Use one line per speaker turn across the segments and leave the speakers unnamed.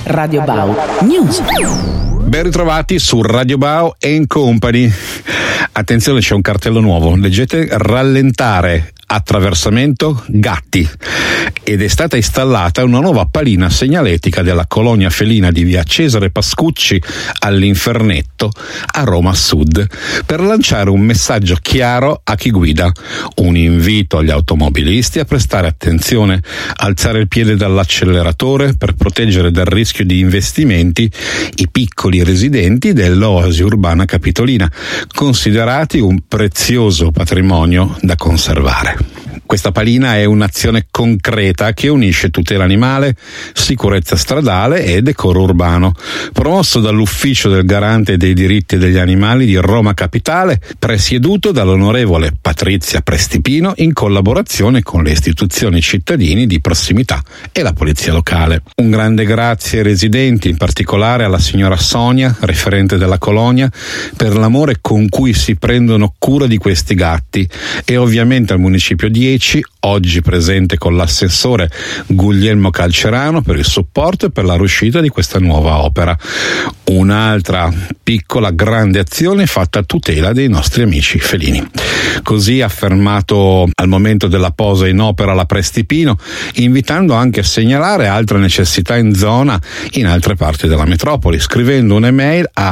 Radio Bau News.
Ben ritrovati su Radio Bau Company. Attenzione, c'è un cartello nuovo. Leggete: rallentare, attraversamento gatti, ed è stata installata una nuova palina segnaletica della colonia felina di via Cesare Pascucci all'Infernetto a Roma Sud per lanciare un messaggio chiaro a chi guida, un invito agli automobilisti a prestare attenzione, alzare il piede dall'acceleratore per proteggere dal rischio di investimenti i piccoli residenti dell'oasi urbana capitolina, considerati un prezioso patrimonio da conservare. Questa palina è un'azione concreta che unisce tutela animale, sicurezza stradale e decoro urbano, promosso dall'Ufficio del Garante dei diritti degli animali di Roma Capitale, presieduto dall'onorevole Patrizia Prestipino in collaborazione con le istituzioni cittadini di prossimità e la polizia locale. Un grande grazie ai residenti, in particolare alla signora Sonia, referente della colonia, per l'amore con cui si prendono cura di questi gatti, e ovviamente al Municipio 10, oggi presente con l'assessore Guglielmo Calcerano, per il supporto e per la riuscita di questa nuova opera. Un'altra piccola grande azione fatta a tutela dei nostri amici felini. Così ha affermato al momento della posa in opera la Prestipino, invitando anche a segnalare altre necessità in zona in altre parti della metropoli, scrivendo un'email a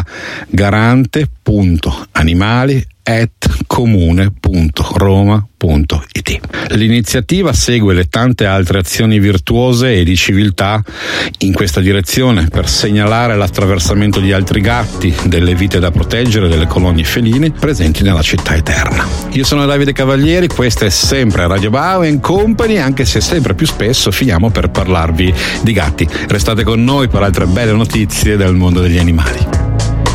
garante.animali@comune.roma.it. L'iniziativa segue le tante altre azioni virtuose e di civiltà in questa direzione per segnalare l'attraversamento di altri gatti, delle vite da proteggere, delle colonie feline presenti nella città eterna. Io sono Davide Cavalieri, questa è sempre Radio Bau Company, anche se sempre più spesso finiamo per parlarvi di gatti. Restate con noi per altre belle notizie del mondo degli animali.